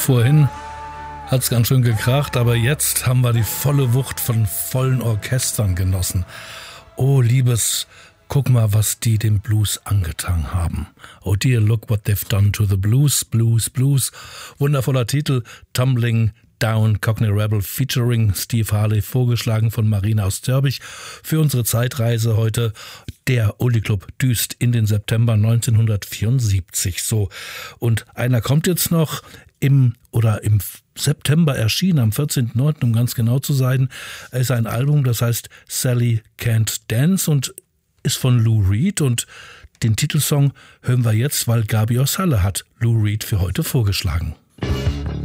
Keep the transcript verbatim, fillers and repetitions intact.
Vorhin hat's ganz schön gekracht, aber jetzt haben wir die volle Wucht von vollen Orchestern genossen. Oh, Liebes, guck mal, was die dem Blues angetan haben. Oh dear, look what they've done to the blues, blues, blues. Wundervoller Titel, Tumbling Down, Cockney Rebel featuring Steve Harley, vorgeschlagen von Marina aus Törbich. Für unsere Zeitreise heute der Oldie Club düst in den September neunzehnhundertvierundsiebzig. So, und einer kommt jetzt noch im oder im September erschienen, am vierzehnten neunten um ganz genau zu sein. Es ist ein Album, das heißt Sally Can't Dance und ist von Lou Reed, und den Titelsong hören wir jetzt, weil Gabi aus Halle hat Lou Reed für heute vorgeschlagen.